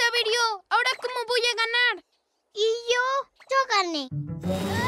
se averió. ¿Ahora cómo voy a ganar? ¿Y yo? Yo gané.